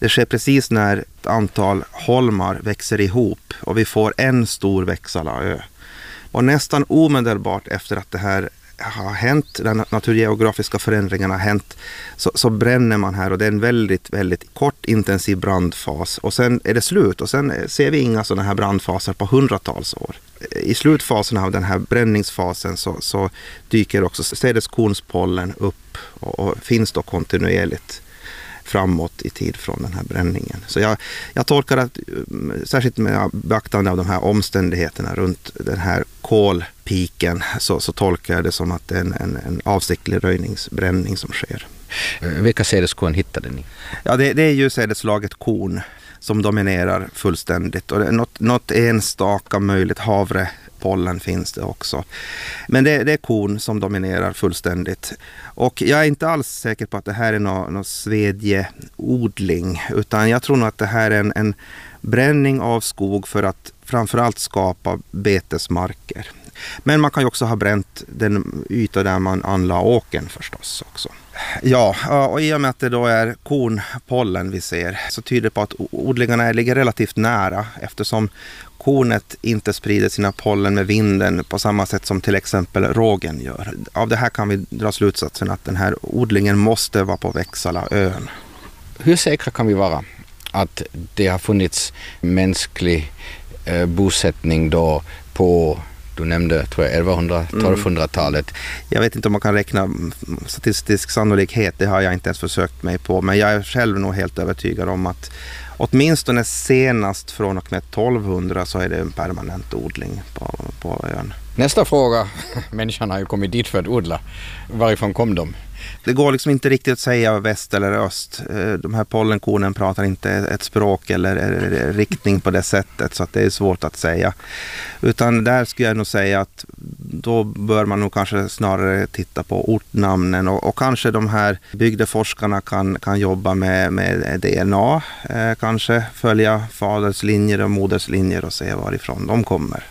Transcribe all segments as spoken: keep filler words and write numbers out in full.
Det sker precis när ett antal holmar växer ihop och vi får en stor Växalaö. Och nästan omedelbart efter att det här har hänt, den naturgeografiska förändringen har hänt, så, så bränner man här och det är en väldigt, väldigt kort intensiv brandfas och sen är det slut och sen ser vi inga sådana här brandfaser på hundratals år. I slutfasen av den här bränningsfasen så, så dyker också sädeskornspollen upp och, och finns då kontinuerligt framåt i tid från den här bränningen. Så jag, jag tolkar att, särskilt med beaktande av de här omständigheterna runt den här kolpiken, så, så tolkar jag det som att det är en, en, en avsiktlig röjningsbränning som sker. Vilka sädeskorn hittade ni? Ja, det, det är ju sädeslaget korn som dominerar fullständigt. Och det är något, något enstaka möjligt havrepollen finns det också. Men det, det är korn som dominerar fullständigt. Och jag är inte alls säker på att det här är någon, någon svedjeodling, utan jag tror nog att det här är en, en bränning av skog för att framförallt skapa betesmarker. Men man kan ju också ha bränt den yta där man anlade åken förstås också. Ja, och i och med att det då är kornpollen vi ser så tyder det på att odlingarna ligger relativt nära, eftersom kornet inte sprider sina pollen med vinden på samma sätt som till exempel rågen gör. Av det här kan vi dra slutsatsen att den här odlingen måste vara på Växalaön. Hur säkra kan vi vara att det har funnits mänsklig eh, bosättning då på, du nämnde tror jag elvahundra tolvhundratalet. Mm. Jag vet inte om man kan räkna statistisk sannolikhet, det har jag inte ens försökt mig på, men jag är själv nog helt övertygad om att åtminstone senast från och med tolvhundra så är det en permanent odling på, på ön. Nästa fråga, människan har ju kommit dit för att odla. Varifrån kom de? Det går liksom inte riktigt att säga väst eller öst. De här pollenkornen pratar inte ett språk eller riktning på det sättet, så att det är svårt att säga. Utan där skulle jag nog säga att då bör man nog kanske snarare titta på ortnamnen och, och kanske de här bygdeforskarna kan, kan jobba med, med D N A, eh, kanske följa faders linjer och moders linjer och se varifrån de kommer.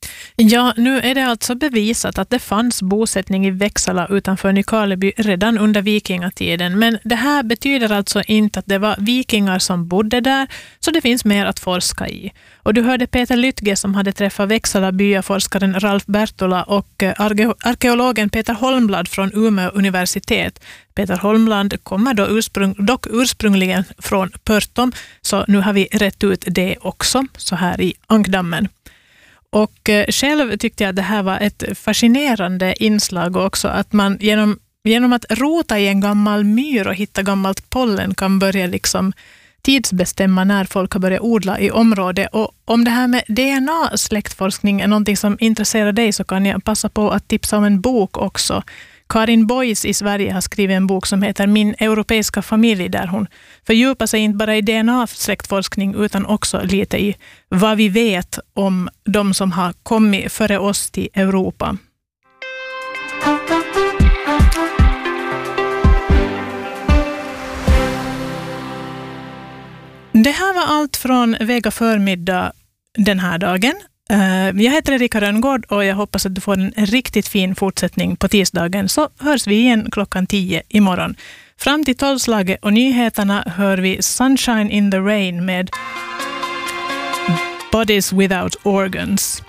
Ja, nu är det alltså bevisat att det fanns bosättning i Växala utanför Nykarleby redan under vikingatiden. Men det här betyder alltså inte att det var vikingar som bodde där, så det finns mer att forska i. Och du hörde Peter Lytge som hade träffat Växala byaforskaren Ralf Bertola och arkeologen Peter Holmblad från Umeå universitet. Peter Holmblad kommer då ursprung, dock ursprungligen från Pörtom, så nu har vi rätt ut det också så här i Ankdammen. Och själv tyckte jag att det här var ett fascinerande inslag också, att man genom, genom att rota i en gammal myr och hitta gammalt pollen kan börja liksom tidsbestämma när folk har börjat odla i området. Och om det här med D N A-släktforskning är någonting som intresserar dig så kan jag passa på att tipsa om en bok också. Karin Boys i Sverige har skrivit en bok som heter Min europeiska familj, där hon fördjupar sig inte bara i D N A-släktforskning utan också lite i vad vi vet om de som har kommit före oss till Europa. Det här var allt från Vega förmiddag den här dagen. Jag heter Erika Rönngård och jag hoppas att du får en riktigt fin fortsättning på tisdagen, så hörs vi igen klockan tio imorgon. Fram till tolvslaget och nyheterna hör vi Sunshine in the Rain med Bodies Without Organs.